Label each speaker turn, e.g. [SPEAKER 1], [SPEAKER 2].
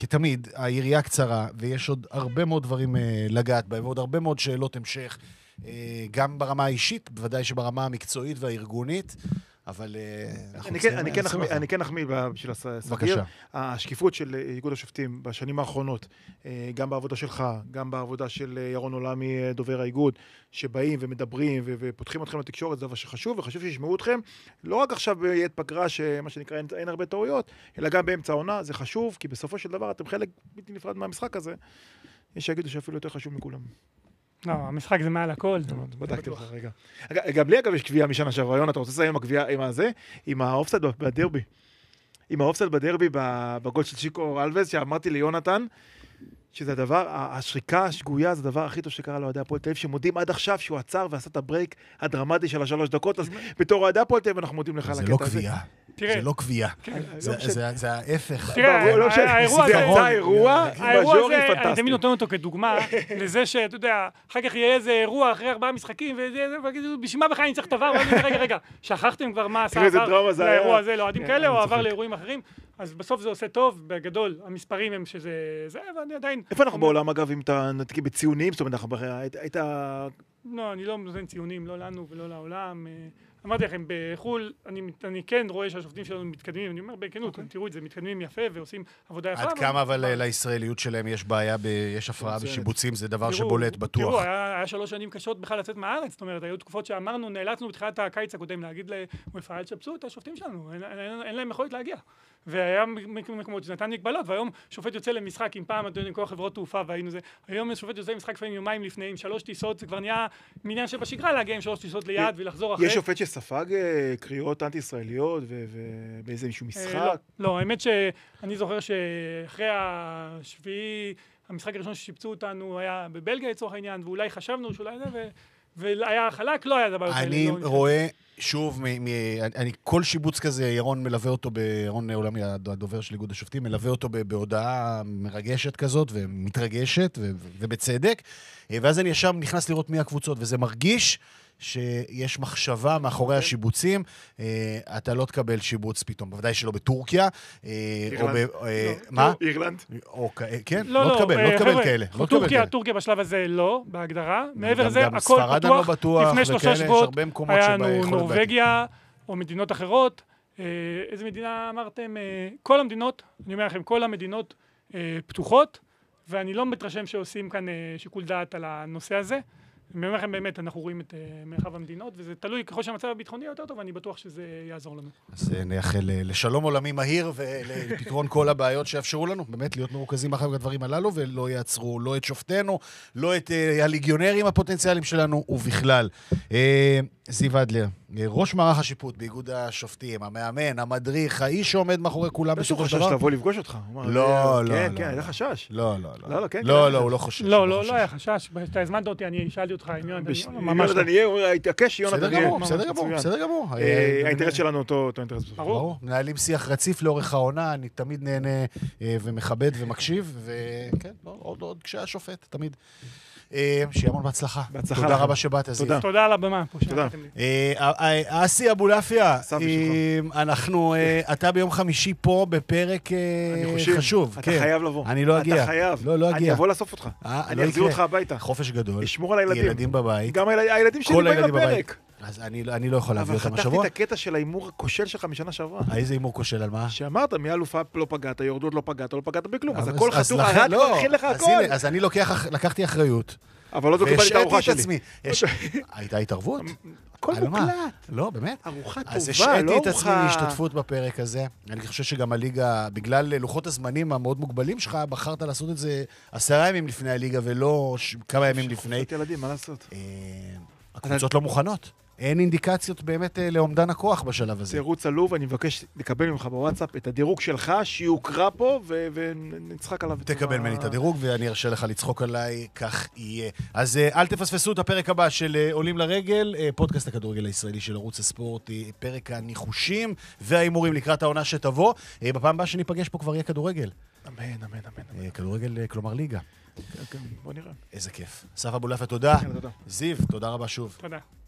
[SPEAKER 1] כי תמיד היריעה קצרה, ויש עוד הרבה מאוד דברים לגעת בהם, ועוד הרבה מאוד שאלות המשך, גם ברמה האישית, בוודאי שברמה המקצועית והארגונית, אבל
[SPEAKER 2] אני כן אחמיא בשביל הסגיר. השקיפות של איגוד השופטים בשנים האחרונות, גם בעבודה שלך, גם בעבודה של ירון עולמי, דובר האיגוד, שבאים ומדברים ופותחים אתכם לתקשורת, זה דבר שחשוב, וחשוב שישמעו אתכם, לא רק עכשיו בעת פגרה, שמה שנקרא אין הרבה טעויות, אלא גם באמצע העונה, זה חשוב, כי בסופו של דבר אתם חלק בלתי נפרד מהמשחק הזה, יש שיגידו שאפילו יותר חשוב מכולם.
[SPEAKER 3] לא, המשחק זה מעל הכל.
[SPEAKER 2] בדקתי לך רגע. גם לי אגב יש קביעה משנה שעברה, יונה, אתה רוצה לסיים עם הקביעה, עם האופסייד בדרבי. עם האופסייד בדרבי בגול של צ'יקו אלווס, שאמרתי ליונתן, שזה הדבר, השריקה השגויה, זה הדבר הכי טוב שקרה לאוהדי הפועל תל אביב, שמודים עד עכשיו שהוא עצר ועשה את הברייק הדרמטי של 3 דקות, אז בתור אוהדי הפועל תל אביב אנחנו מודים לך על הקטע הזה.
[SPEAKER 1] זה לא קביעה. זה ההפך.
[SPEAKER 2] זה האירוע מז'ורי פנטסטי.
[SPEAKER 3] אני תמיד נותן אותו כדוגמה לזה שאתה יודע, אחר כך יהיה איזה אירוע אחרי 4 משחקים, ובשביל מה בכלל אני צריך דבר, רגע, שכחתם כבר מה עשה לאירוע הזה, לאוהדים כאלה, או עבר לאירועים אחרים, אז בסוף זה עושה טוב, בגדול, המספרים הם שזה, ואני עדיין...
[SPEAKER 2] איפה אנחנו בעולם, אגב, אם אתה נתקי בציונים, זאת אומרת, היית...
[SPEAKER 3] לא, אני לא נותן ציונים, לא לנו ולא לעולם. אמרתי לכם, בחול, אני כן רואה שהשופטים שלנו מתקדמים, אני אומר בכנות, תראו את זה, מתקדמים יפה ועושים עבודה יפה.
[SPEAKER 1] עד כמה אבל לישראליות שלהם יש בעיה, יש הפרעה בשיבוצים, זה דבר שבולט בטוח.
[SPEAKER 3] תראו, היה 3 שנים קשות בכלל לצאת מהארץ, זאת אומרת, היו תקופות שאמרנו, נאלצנו בתחילת הקיץ הקודם להגיד למפעל, אל תשפצו את השופטים שלנו, אין להם יכולת להגיע. והיה מקומות שנתן מגבלות, והיום שופט יוצא למשחק עם פעם, עם כל חברות תעופה, והיינו זה, היום שופט יוצא למשחק לפעמים יומיים לפני, עם 3 טיסות, זה כבר נהיה מניין שבשגרה להגיע עם 3 טיסות ליד ולחזור אחרי.
[SPEAKER 2] יש שופט שספג קריאות אנטי-ישראליות ובאיזה מישהו משחק?
[SPEAKER 3] לא, האמת שאני זוכר שאחרי השביעי, המשחק הראשון ששיפצו אותנו היה בבלגיה לצורך העניין, ואולי חשבנו שאולי זה, והיה חלק, לא היה דבר כאלה.
[SPEAKER 1] אני רואה שוב, כל שיבוץ כזה, ירון מלווה אותו, ירון עולמי, הדובר של איגוד השופטים, מלווה אותו בהודעה מרגשת כזאת, ומתרגשת, ובצדק, ואז אני ישר נכנס לראות מי הקבוצות, וזה מרגיש שיש מחשבה מאחורי השיבוצים, אתה לא תקבל שיבוץ פתאום, בוודאי שלא בטורקיה,
[SPEAKER 2] מה? אירלנד?
[SPEAKER 1] כן, לא תקבל כאלה.
[SPEAKER 3] טורקיה בשלב הזה לא, בהגדרה, מעבר לזה, הכל
[SPEAKER 1] ספרד לא בטוח,
[SPEAKER 3] לפני 3 שבועות היה לנו
[SPEAKER 1] נורווגיה,
[SPEAKER 3] נורווגיה, או מדינות אחרות. איזה מדינה אמרתם? כל המדינות, אני אומר לכם, כל המדינות פתוחות, ואני לא מתרשם שעושים כאן שיקול דעת על הנושא הזה. אני אומר לכם באמת, אנחנו רואים את מרחב המדינות, וזה תלוי ככל שהמצב הביטחוני יותר טוב, ואני בטוח שזה יעזור לנו.
[SPEAKER 1] אז נייחל לשלום עולמי מהיר, ולפתרון כל הבעיות שיאפשרו לנו, באמת להיות מרוכזים אחר הדברים הללו, ולא יעצרו לא את שופטנו, לא את הליגיונרים הפוטנציאליים שלנו, ובכלל. זיו אדלר, ראש מערך השיפוט באיגוד השופטים, המאמן, המדריך, האיש שעומד מאחורי כולם בסופו של דבר.
[SPEAKER 2] אתה חושש לבוא לפגוש אותך?
[SPEAKER 1] לא.
[SPEAKER 2] כן, כן, היה חשש.
[SPEAKER 1] לא, הוא לא חושש.
[SPEAKER 3] לא היה חשש. אתה הזמנת אותי, אני שאלתי אותך עם יונתן.
[SPEAKER 2] יונתן יהיה, הוא התעקש יונתן יהיה.
[SPEAKER 1] בסדר גמור.
[SPEAKER 2] האינטרס שלנו אותו אינטרס.
[SPEAKER 1] ברור. מנהלים שיח רציף לאורך העונה, אני תמיד נהנה ומכבד ומקשיב, וכן, עוד כשהשופט, תמיד. שיהיה המון בהצלחה. תודה רבה שבאת, זיו.
[SPEAKER 3] תודה על הבמה.
[SPEAKER 1] אסי אבולעפיה, אתה ביום חמישי פה בפרק חשוב.
[SPEAKER 2] אתה חייב לבוא.
[SPEAKER 1] אני לא אגיע.
[SPEAKER 2] אתה חייב. אני אבוא לאסוף אותך. אני אחזיר אותך הביתה.
[SPEAKER 1] חופש גדול.
[SPEAKER 2] לשמור על הילדים.
[SPEAKER 1] ילדים בבית.
[SPEAKER 2] גם הילדים שלי באים לפרק.
[SPEAKER 1] אז אני לא יכול להביא אותם השבוע.
[SPEAKER 2] אבל חתכתי את הקטע של האימור הכושל שלך משנה שעברה.
[SPEAKER 1] איזה אימור כושל, על מה?
[SPEAKER 2] שאמרת, מאלופה לא פגעת, יורדות לא פגעת, לא פגעת בכלום. אז הכל חתוך, רק מכין לך הכל.
[SPEAKER 1] אז אני לקחתי אחריות.
[SPEAKER 2] אבל לא תקבל את הארוחה שלי.
[SPEAKER 1] הייתה התערבות?
[SPEAKER 2] הכל מוקלט.
[SPEAKER 1] לא, באמת.
[SPEAKER 2] ארוחה טובה,
[SPEAKER 1] אז
[SPEAKER 2] לא
[SPEAKER 1] השאתי את עצמי
[SPEAKER 2] ארוחה.
[SPEAKER 1] להשתתפות בפרק הזה. אני חושב שגם הליגה, בגלל לוחות הזמנים המאוד מוגבלים שלך, בחרת לעשות את זה 10 ימים לפני הליגה, ולא כמה ימים לפני.
[SPEAKER 2] חופשת ילדים, מה לעשות?
[SPEAKER 1] הקבוצות לא מוכנות. אין אינדיקציות באמת לעומדן הכוח בשלב הזה.
[SPEAKER 2] תירוץ עלוב, אני מבקש לקבל ממך בוואטסאפ את הדירוג שלך, שיוקרא פה, ונצחק עליו.
[SPEAKER 1] תקבל ממני את הדירוג, ואני ארשה לך לצחוק עליי, כך יהיה. אז אל תפספסו את הפרק הבא של עולים לרגל, פודקאסט הכדורגל הישראלי של ערוץ הספורט, פרק הניחושים והאימורים לקראת העונה שתבוא. בפעם הבאה שניפגש פה כבר יהיה כדורגל.
[SPEAKER 2] אמן.
[SPEAKER 1] כדורגל, כלומר ליגה.
[SPEAKER 2] בוא נראה.
[SPEAKER 1] איזה כיף. אסף אבולעפיה, תודה. זיו, תודה רבה שוב.
[SPEAKER 3] תודה.